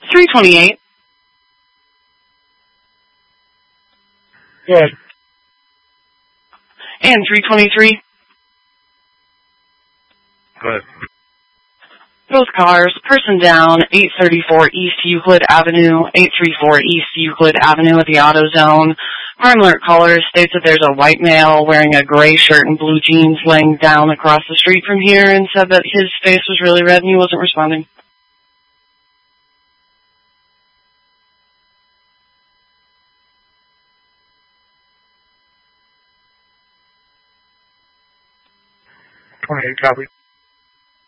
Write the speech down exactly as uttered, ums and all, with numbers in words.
three twenty-eight. Good. And three twenty-three. Good. Both cars, person down, eight thirty-four East Euclid Avenue, eight thirty-four East Euclid Avenue at the AutoZone. Crime alert caller states that there's a white male wearing a gray shirt and blue jeans laying down across the street from here and said that his face was really red and he wasn't responding. twenty-eight, copy.